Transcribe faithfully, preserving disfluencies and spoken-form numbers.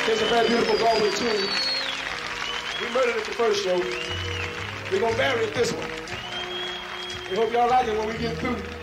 Here's a very beautiful Galway tune. We murdered it the first show. We're gonna bury it this one. We hope y'all like it when we get through.